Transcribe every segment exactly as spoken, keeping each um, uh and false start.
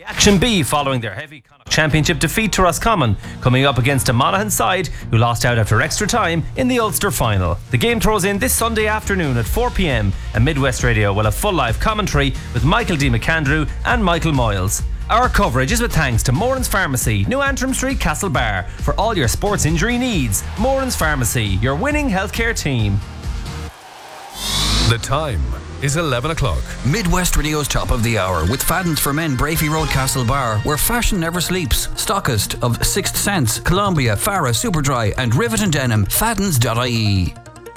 Action B following their heavy Connacht Championship defeat to Roscommon, coming up against a Monaghan side who lost out after extra time in the Ulster final. The game throws in this Sunday afternoon at four p.m. and Midwest Radio will have full live commentary with Michael D. McAndrew and Michael Moyles. Our coverage is with thanks to Moran's Pharmacy, New Antrim Street, Castlebar, for all your sports injury needs. Moran's Pharmacy, your winning healthcare team. The time is eleven o'clock. Midwest Radio's top of the hour with Fadden's for Men, Brafey Road, Castlebar, where fashion never sleeps. Stockist of Sixth Sense, Columbia, Farah, Superdry and Rivet and Denim. Faddens dot I E.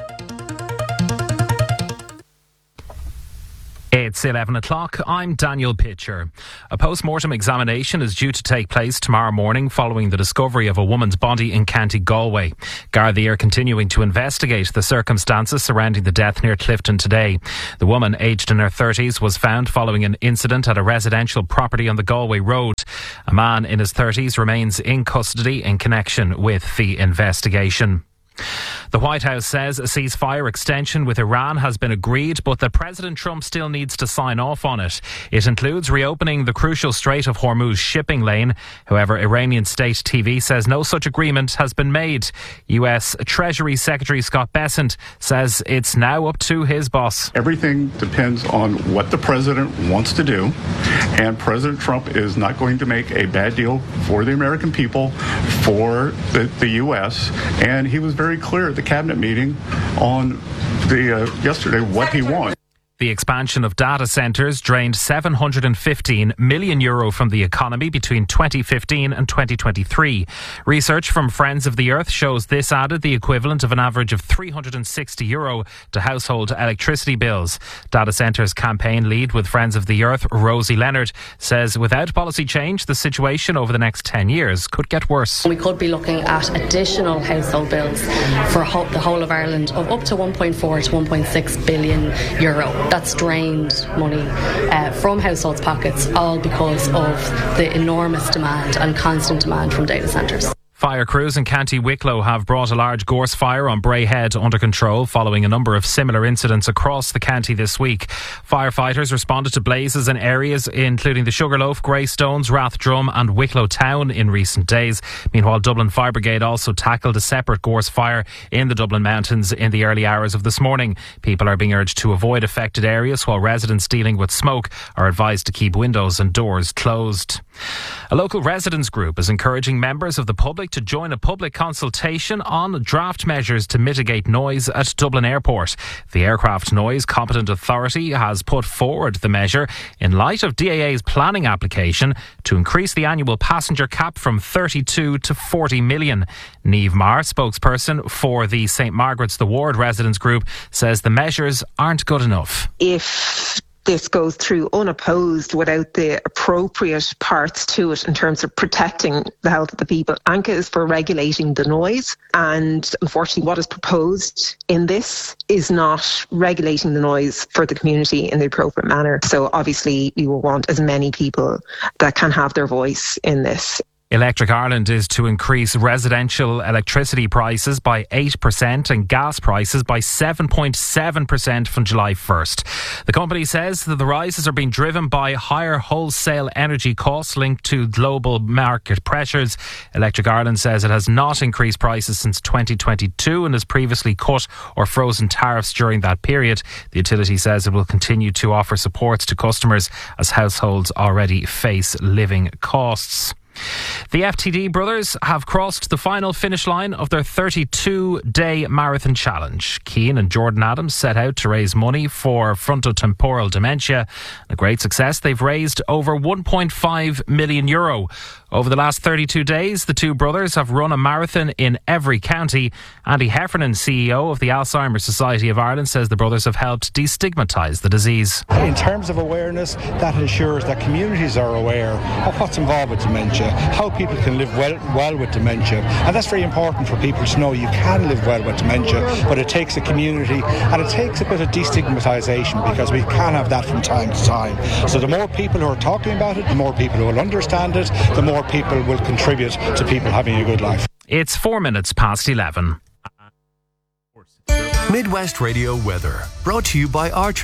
It's eleven o'clock. I'm Daniel Pitcher. A post-mortem examination is due to take place tomorrow morning following the discovery of a woman's body in County Galway. Gardaí are continuing to investigate the circumstances surrounding the death near Clifton today. The woman, aged in her thirties, was found following an incident at a residential property on the Galway Road. A man in his thirties remains in custody in connection with the investigation. The White House says a ceasefire extension with Iran has been agreed, but that President Trump still needs to sign off on it. It includes reopening the crucial Strait of Hormuz shipping lane. However, Iranian state T V says no such agreement has been made. U S Treasury Secretary Scott Bessent says it's now up to his boss. Everything depends on what the president wants to do, and President Trump is not going to make a bad deal for the American people, for the, the U S, and he was very clear at the cabinet meeting on the uh, yesterday what he wants. The expansion of data centres drained seven hundred fifteen million euro from the economy between twenty fifteen and twenty twenty-three. Research from Friends of the Earth shows this added the equivalent of an average of three hundred sixty euro to household electricity bills. Data centres campaign lead with Friends of the Earth, Rosie Leonard, says without policy change, the situation over the next ten years could get worse. We could be looking at additional household bills for the whole of Ireland of up to one point four to one point six billion euro. That's drained money uh, from households' pockets, all because of the enormous demand and constant demand from data centres. Fire crews in County Wicklow have brought a large gorse fire on Bray Head under control following a number of similar incidents across the county this week. Firefighters responded to blazes in areas including the Sugarloaf, Greystones, Rathdrum and Wicklow Town in recent days. Meanwhile, Dublin Fire Brigade also tackled a separate gorse fire in the Dublin Mountains in the early hours of this morning. People are being urged to avoid affected areas, while residents dealing with smoke are advised to keep windows and doors closed. A local residents group is encouraging members of the public to join a public consultation on draft measures to mitigate noise at Dublin Airport. The Aircraft Noise Competent Authority has put forward the measure in light of D A A's planning application to increase the annual passenger cap from thirty-two to forty million. Niamh Maher, spokesperson for the Saint Margaret's the Ward residents group, says the measures aren't good enough. If this goes through unopposed without the appropriate parts to it in terms of protecting the health of the people. A N C A is for regulating the noise, and unfortunately what is proposed in this is not regulating the noise for the community in the appropriate manner. So obviously we will want as many people that can have their voice in this. Electric Ireland is to increase residential electricity prices by eight percent and gas prices by seven point seven percent from July first. The company says that the rises are being driven by higher wholesale energy costs linked to global market pressures. Electric Ireland says it has not increased prices since twenty twenty-two and has previously cut or frozen tariffs during that period. The utility says it will continue to offer supports to customers as households already face living costs. The F T D brothers have crossed the final finish line of their thirty-two day marathon challenge. Cian and Jordan Adams set out to raise money for frontotemporal dementia. A great success, they've raised over one point five million euro. Over the last thirty-two days, the two brothers have run a marathon in every county. Andy Heffernan, C E O of the Alzheimer's Society of Ireland, says the brothers have helped destigmatise the disease. In terms of awareness, that ensures that communities are aware of what's involved with dementia, how people can live well, well with dementia. And that's very important for people to know you can live well with dementia, but it takes a community and it takes a bit of destigmatisation, because we can have that from time to time. So the more people who are talking about it, the more people who will understand it, the more people will contribute to people having a good life. It's four minutes past eleven. Midwest Radio weather, brought to you by Archers.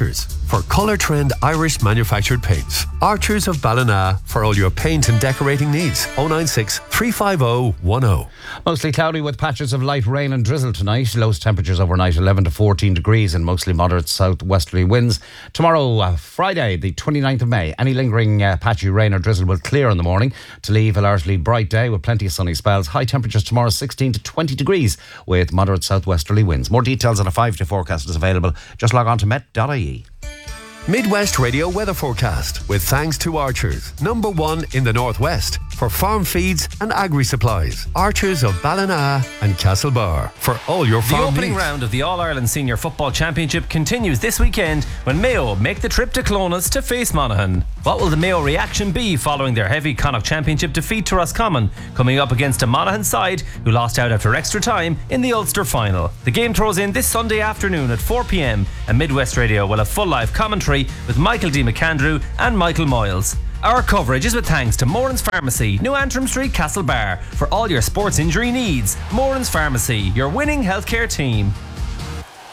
for Colour Trend Irish manufactured paints. Archers of Ballina for all your paint and decorating needs. oh nine six, three five oh, one oh. Mostly cloudy with patches of light rain and drizzle tonight. Lowest temperatures overnight eleven to fourteen degrees and mostly moderate southwesterly winds. Tomorrow, uh, Friday, the twenty-ninth of May, any lingering uh, patchy rain or drizzle will clear in the morning to leave a largely bright day with plenty of sunny spells. High temperatures tomorrow sixteen to twenty degrees with moderate southwesterly winds. More details on a five-day forecast is available. Just log on to met dot I E. Midwest Radio weather forecast with thanks to Archers, number one in the northwest for farm feeds and agri supplies. Archers of Ballina and Castlebar for all your farm needs. The opening round of the All-Ireland Senior Football Championship continues this weekend when Mayo make the trip to Clones to face Monaghan. What will the Mayo reaction be following their heavy Connacht Championship defeat to Roscommon, coming up against a Monaghan side who lost out after extra time in the Ulster final? The game throws in this Sunday afternoon at four p.m. and Midwest Radio will have full live commentary with Michael D. McAndrew and Michael Moyles. Our coverage is with thanks to Moran's Pharmacy, New Antrim Street, Castlebar. For all your sports injury needs, Moran's Pharmacy, your winning healthcare team.